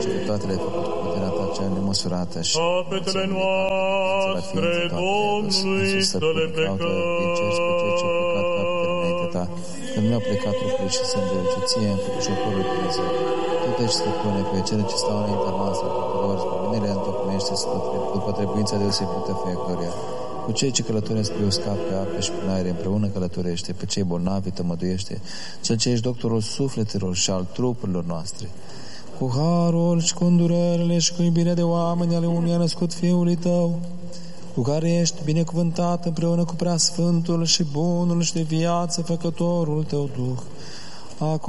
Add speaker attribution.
Speaker 1: pe toate le-ai făcut cu puterea ta cea nemăsurată și
Speaker 2: capetele noastre Domnului să le plecăm.
Speaker 1: Că nu au plecat trupurile și sângele, ci ție în făcușotorul Dumnezeu. Tu te-și stăpâne pe cele ce stau înaintea noastră tuturor, spre binele întocmește după trebuința deosebită fiecăruia. Cu cei ce călătoresc pe uscat, pe apă și prin aer, împreună călătorește, pe cei bolnavi tămăduiește, cel ce ești doctorul sufletelor și al trupurilor noastre. Cu harul și cu îndurările și cu iubirea de oameni ale unui a născut Fiului Tău, cu care ești binecuvântat împreună cu Preasfântul și Bunul și de viață Făcătorul Tău Duh, acum